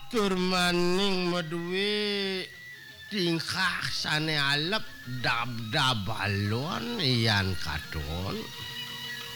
tur maning meduwe tingkah sane alep dab-dabalon yan katon